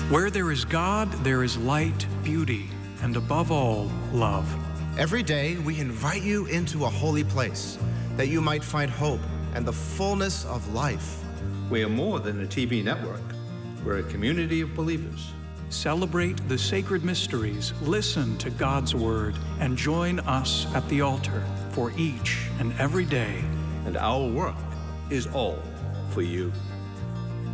Where there is God, there is light, beauty, and above all, love. Every day, we invite you into a holy place, that you might find hope and the fullness of life. We are more than a TV network. We're a community of believers. Celebrate the sacred mysteries, listen to God's word, and join us at the altar for each and every day. And our work is all for you.